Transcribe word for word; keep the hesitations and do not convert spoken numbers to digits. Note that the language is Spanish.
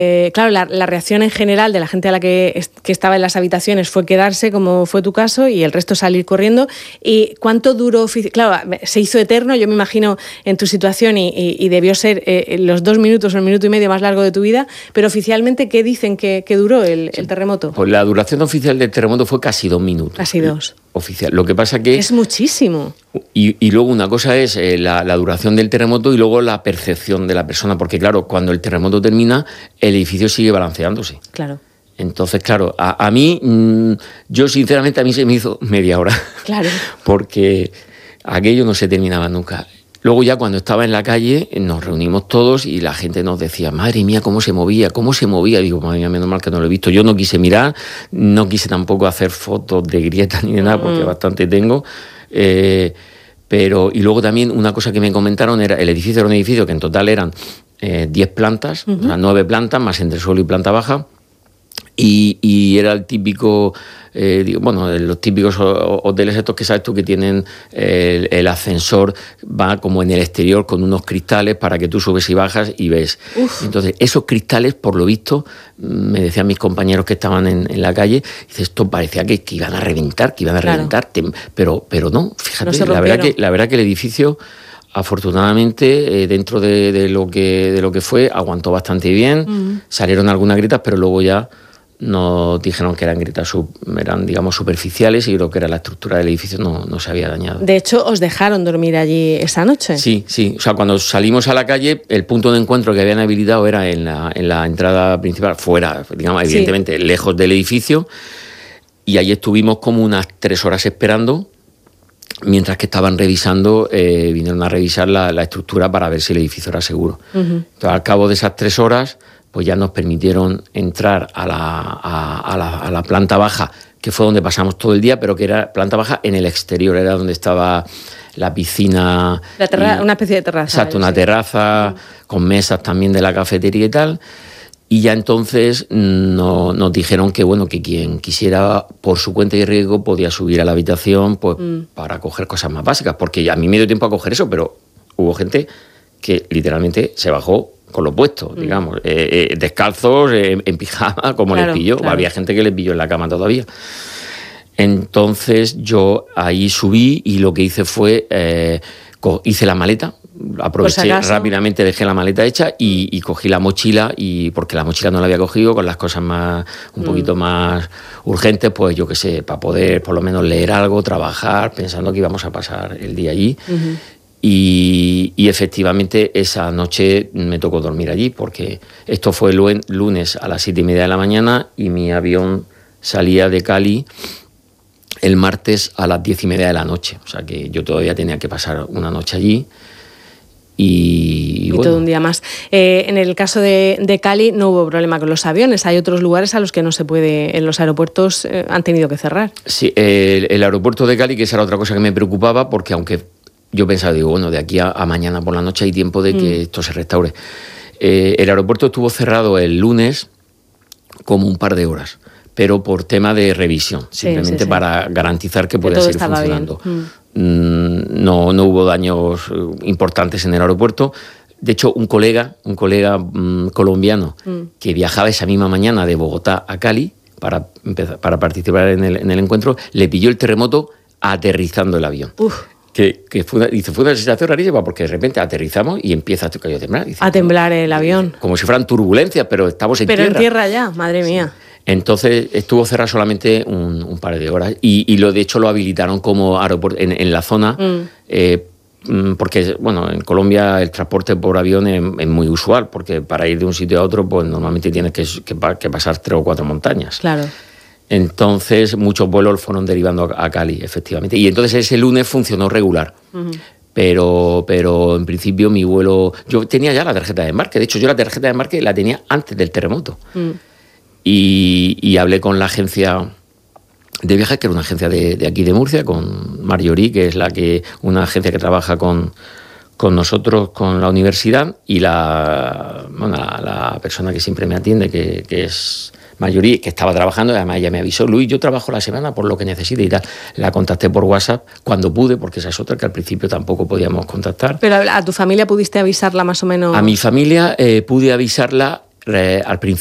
Eh, claro, la, la reacción en general de la gente a la que, est- que estaba en las habitaciones fue quedarse, como fue tu caso, y el resto salir corriendo. ¿Y cuánto duró? ofici- Claro, se hizo eterno, yo me imagino, en tu situación, y, y, y debió ser eh, los dos minutos o el minuto y medio más largo de tu vida, pero oficialmente, ¿qué dicen que, que duró el, el terremoto? Pues la duración oficial del terremoto fue casi dos minutos. Casi dos. Oficial. Lo que pasa que... Es muchísimo. Y, y luego una cosa es eh, la, la duración del terremoto y luego la percepción de la persona, porque claro, cuando el terremoto termina, el edificio sigue balanceándose. Claro. Entonces, claro, a, a mí, mmm, yo sinceramente a mí se me hizo media hora. Claro. Porque aquello no se terminaba nunca. Luego ya cuando estaba en la calle nos reunimos todos y la gente nos decía, madre mía, cómo se movía, cómo se movía. Digo, madre mía, menos mal que no lo he visto. Yo no quise mirar, no quise tampoco hacer fotos de grietas ni de nada, porque mm. bastante tengo. Eh, pero, y luego también una cosa que me comentaron era, el edificio era un edificio que en total eran eh, diez plantas, uh-huh. o sea, nueve plantas, más entresuelo y planta baja. Y, y era el típico, eh, digo, bueno, los típicos hoteles estos que sabes tú que tienen el, el ascensor, va como en el exterior con unos cristales para que tú subes y bajas y ves. Uf. Entonces, esos cristales, por lo visto, me decían mis compañeros que estaban en, en la calle, dice, esto parecía que, que iban a reventar, que iban a claro. reventar, pero, pero no, fíjate, no la, verdad que, la verdad que el edificio... Afortunadamente, eh, dentro de, de, lo que, de lo que fue, aguantó bastante bien. Uh-huh. Salieron algunas grietas, pero luego ya nos dijeron que eran grietas, sub, eran, digamos, superficiales y creo que era la estructura del edificio no, no se había dañado. De hecho, ¿os dejaron dormir allí esa noche? Sí, sí. O sea, cuando salimos a la calle, el punto de encuentro que habían habilitado era en la, en la entrada principal, fuera, digamos, evidentemente, sí. lejos del edificio. Y ahí estuvimos como unas tres horas esperando. Mientras que estaban revisando, eh, vinieron a revisar la, la estructura para ver si el edificio era seguro. Uh-huh. Entonces, al cabo de esas tres horas, pues ya nos permitieron entrar a la, a, a, la, a la planta baja, que fue donde pasamos todo el día, pero que era planta baja en el exterior, era donde estaba la piscina. La terra- y, una especie de terraza. Exacto, una sí. terraza uh-huh. con mesas también de la cafetería y tal. Y ya entonces no, nos dijeron que bueno que quien quisiera por su cuenta y riesgo podía subir a la habitación pues mm. para coger cosas más básicas, porque a mí me dio tiempo a coger eso, pero hubo gente que literalmente se bajó con lo puesto, mm. digamos, eh, eh, descalzos, eh, en pijama, como claro, les pilló. Claro. Había gente que les pilló en la cama todavía. Entonces yo ahí subí y lo que hice fue, eh, hice la maleta. Aproveché si rápidamente, dejé la maleta hecha y, y cogí la mochila, y porque la mochila no la había cogido, con las cosas más un mm. poquito más urgentes, pues yo qué sé, para poder por lo menos leer algo, trabajar, pensando que íbamos a pasar el día allí. Uh-huh. Y, y efectivamente esa noche me tocó dormir allí, porque esto fue el lunes a las siete y media de la mañana y mi avión salía de Cali el martes a las diez y media de la noche. O sea que yo todavía tenía que pasar una noche allí. Y, y bueno. todo un día más. Eh, en el caso de, de Cali no hubo problema con los aviones. Hay otros lugares a los que no se puede, en los aeropuertos eh, han tenido que cerrar. Sí, el, el aeropuerto de Cali, que esa era otra cosa que me preocupaba, porque aunque yo pensaba, digo, bueno, de aquí a, a mañana por la noche hay tiempo de que mm. esto se restaure. Eh, el aeropuerto estuvo cerrado el lunes como un par de horas, pero por tema de revisión, simplemente sí, sí, sí. para garantizar que podía seguir funcionando. Mm. No, no hubo daños importantes en el aeropuerto. De hecho, un colega, un colega mmm, colombiano mm. que viajaba esa misma mañana de Bogotá a Cali para, empezar, para participar en el, en el encuentro, le pilló el terremoto aterrizando el avión. Uf. Que, que fue, una, dice, fue una sensación rarísima porque de repente aterrizamos y empieza a temblar. Dice, a temblar el avión. Como si fueran turbulencias, pero estamos en pero tierra. Pero en tierra ya, madre mía. Sí. Entonces estuvo cerrado solamente un, un par de horas y, y lo de hecho lo habilitaron como aeropuerto en, en la zona mm. eh, porque bueno en Colombia el transporte por avión es, es muy usual, porque para ir de un sitio a otro pues normalmente tienes que, que, que pasar tres o cuatro montañas. Claro. Entonces muchos vuelos fueron derivando a, a Cali, efectivamente, y entonces ese lunes funcionó regular. Uh-huh. Pero, pero en principio mi vuelo, yo tenía ya la tarjeta de embarque, de hecho yo la tarjeta de embarque la tenía antes del terremoto. Mm. Y, y hablé con la agencia de viajes, que era una agencia de, de aquí de Murcia, con Marjorie, que es la que una agencia que trabaja con, con nosotros, con la universidad, y la, bueno, la, la persona que siempre me atiende, que, que es Marjorie, que estaba trabajando, y además ella me avisó, Luis, yo trabajo la semana por lo que necesite y tal. La contacté por WhatsApp cuando pude, porque esa es otra que al principio tampoco podíamos contactar. ¿Pero a tu familia pudiste avisarla más o menos? A mi familia eh, pude avisarla al principio